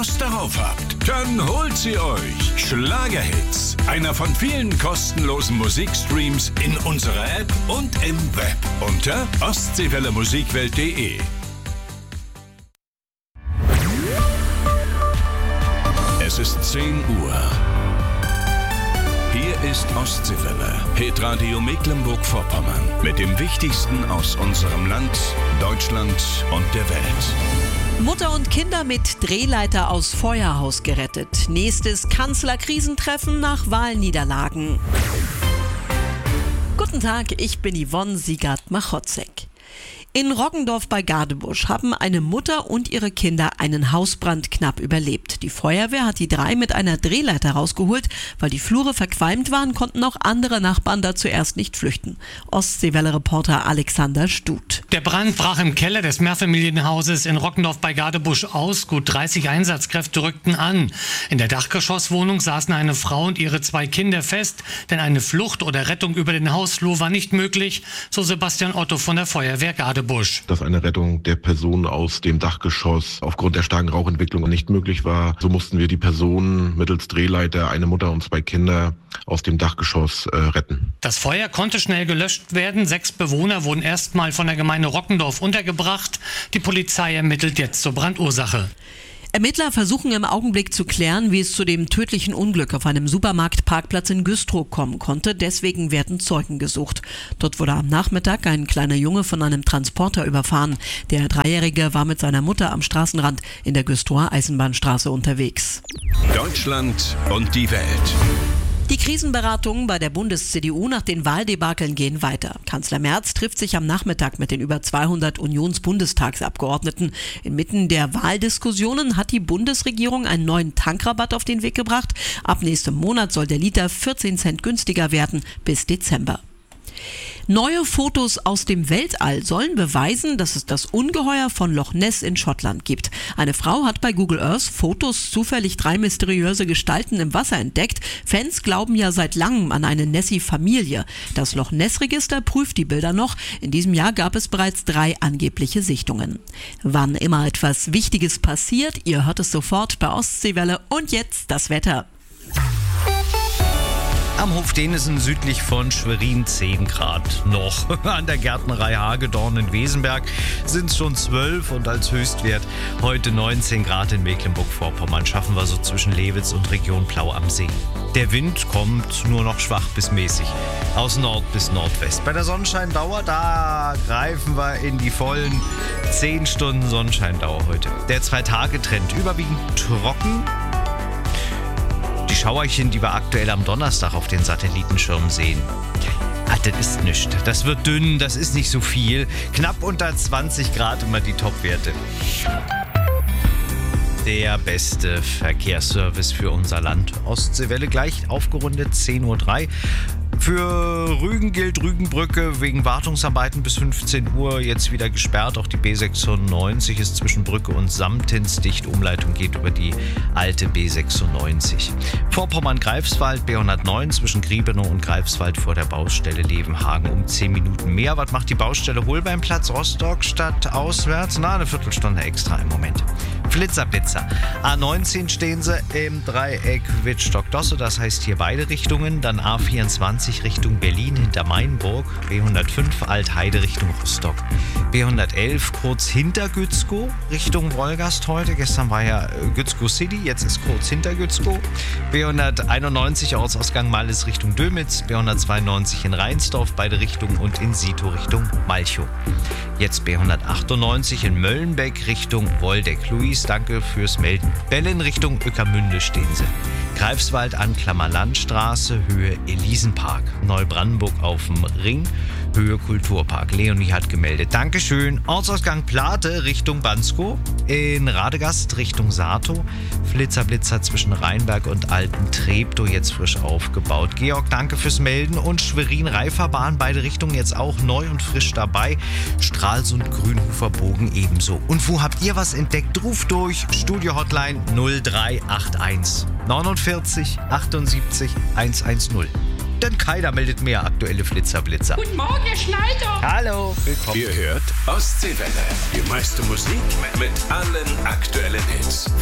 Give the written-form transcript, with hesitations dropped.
Lust darauf habt, dann holt sie euch. Schlagerhits, einer von vielen kostenlosen Musikstreams in unserer App und im Web unter ostseewellemusikwelt.de. Es ist 10 Uhr. Hier ist Ostseewelle, Hitradio Mecklenburg-Vorpommern mit dem Wichtigsten aus unserem Land, Deutschland und der Welt. Mutter und Kinder mit Drehleiter aus Feuerhaus gerettet. Nächstes Kanzlerkrisentreffen nach Wahlniederlagen. Guten Tag, ich bin Yvonne Siegert-Machotzek. In Roggendorf bei Gadebusch haben eine Mutter und ihre Kinder einen Hausbrand knapp überlebt. Die Feuerwehr hat die 3 mit einer Drehleiter rausgeholt. Weil die Flure verqualmt waren, konnten auch andere Nachbarn da zuerst nicht flüchten. Ostseewelle-Reporter Alexander Stut. Der Brand brach im Keller des Mehrfamilienhauses in Roggendorf bei Gadebusch aus. Gut 30 Einsatzkräfte rückten an. In der Dachgeschosswohnung saßen eine Frau und ihre 2 Kinder fest, denn eine Flucht oder Rettung über den Hausflur war nicht möglich, so Sebastian Otto von der Feuerwehr Gadebusch. Dass eine Rettung der Person aus dem Dachgeschoss aufgrund der starken Rauchentwicklung nicht möglich war. So mussten wir die Person mittels Drehleiter, eine Mutter und 2 Kinder, aus dem Dachgeschoss retten. Das Feuer konnte schnell gelöscht werden. 6 Bewohner wurden erstmal von der Gemeinde Roggendorf untergebracht. Die Polizei ermittelt jetzt zur Brandursache. Ermittler versuchen im Augenblick zu klären, wie es zu dem tödlichen Unglück auf einem Supermarktparkplatz in Güstrow kommen konnte. Deswegen werden Zeugen gesucht. Dort wurde am Nachmittag ein kleiner Junge von einem Transporter überfahren. Der 3-Jährige war mit seiner Mutter am Straßenrand in der Güstrower Eisenbahnstraße unterwegs. Deutschland und die Welt. Die Krisenberatungen bei der Bundes-CDU nach den Wahldebakeln gehen weiter. Kanzler Merz trifft sich am Nachmittag mit den über 200 Unions-Bundestagsabgeordneten. Inmitten der Wahldiskussionen hat die Bundesregierung einen neuen Tankrabatt auf den Weg gebracht. Ab nächstem Monat soll der Liter 14 Cent günstiger werden bis Dezember. Neue Fotos aus dem Weltall sollen beweisen, dass es das Ungeheuer von Loch Ness in Schottland gibt. Eine Frau hat bei Google Earth Fotos zufällig 3 mysteriöse Gestalten im Wasser entdeckt. Fans glauben ja seit langem an eine Nessie-Familie. Das Loch Ness-Register prüft die Bilder noch. In diesem Jahr gab es bereits 3 angebliche Sichtungen. Wann immer etwas Wichtiges passiert, ihr hört es sofort bei Ostseewelle. Und jetzt das Wetter. Am Hof Denesen südlich von Schwerin 10 Grad noch. An der Gärtnerei Hagedorn in Wesenberg sind es schon 12 und als Höchstwert heute 19 Grad in Mecklenburg-Vorpommern. Schaffen wir so zwischen Lewitz und Region Plau am See. Der Wind kommt nur noch schwach bis mäßig aus Nord bis Nordwest. Bei der Sonnenscheindauer, da greifen wir in die vollen 10 Stunden Sonnenscheindauer heute. Der 2-Tage-Trend überwiegend trocken. Die Schauerchen, die wir aktuell am Donnerstag auf den Satellitenschirmen sehen. Das ist nichts. Das wird dünn, das ist nicht so viel. Knapp unter 20 Grad immer die Topwerte. Der beste Verkehrsservice für unser Land. Ostseewelle gleich aufgerundet 10:03 Uhr. Für Rügen gilt Rügenbrücke wegen Wartungsarbeiten bis 15 Uhr jetzt wieder gesperrt. Auch die B96 ist zwischen Brücke und Samtens dicht. Umleitung geht über die alte B96. Vorpommern-Greifswald B109 zwischen Griebenow und Greifswald vor der Baustelle Levenhagen um 10 Minuten mehr. Was macht die Baustelle Holbeinplatz Rostock statt auswärts? Eine Viertelstunde extra im Moment. Flitzerblitzer. A19 stehen sie im Dreieck Wittstock-Dosse, das heißt hier beide Richtungen. Dann A24 Richtung Berlin hinter Mainburg. B105 Altheide Richtung Rostock. B111 kurz hinter Gützkow Richtung Wolgast heute. Gestern war ja Gützkow City, jetzt ist kurz hinter Gützkow. B191 Ortsausgang Malles Richtung Dömitz. B192 in Reinsdorf beide Richtungen und in Sito Richtung Malchow. Jetzt B198 in Möllenbeck Richtung Woldeck. Luis, danke fürs Melden. Bellen Richtung Ueckermünde stehen sie. Greifswald an Klammerlandstraße, Höhe Elisenpark. Neubrandenburg auf dem Ring, Höhe Kulturpark. Leonie hat gemeldet. Dankeschön. Ortsausgang Plate Richtung Banskow. In Radegast Richtung Sato. Flitzerblitzer zwischen Rheinberg und Alten Treptow jetzt frisch aufgebaut. Georg, danke fürs Melden. Und Schwerin-Reiferbahn, beide Richtungen jetzt auch neu und frisch dabei. Stralsund, Grünhofer Bogen ebenso. Und wo habt ihr was entdeckt? Ruft durch. Studio-Hotline 0381 49 78 110. Denn keiner meldet mehr aktuelle Flitzerblitzer. Guten Morgen, Herr Schneider. Hallo, willkommen. Ihr hört Ostseewelle. Die meiste Musik mit allen aktuellen Hits.